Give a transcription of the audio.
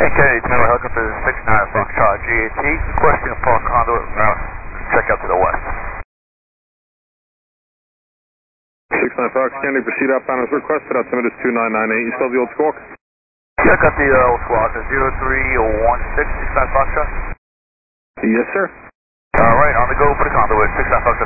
Kennedy, Miller helicopter 69 Foxtrot GAT, requesting a park conduit, check out to the west. 69 Fox, Kennedy, proceed outbound as requested, altimeter is 2998, you still have the old squawk? Yeah, I got the old squawk, 0316, 69 Foxtrot. Yes, sir. Alright, on the go for the conduit, 69 Foxtrot.